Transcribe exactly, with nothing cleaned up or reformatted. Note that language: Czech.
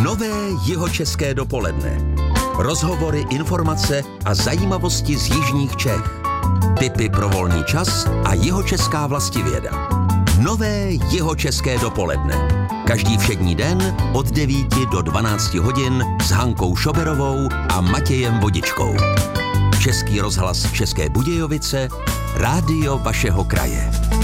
Nové jihočeské dopoledne. Rozhovory, informace a zajímavosti z jižních Čech. Tipy pro volný čas a jihočeská vlastivěda. Nové jihočeské dopoledne. Každý všední den od devíti do dvanácti hodin s Hankou Šoberovou a Matějem Vodičkou. Český rozhlas České Budějovice, rádio vašeho kraje.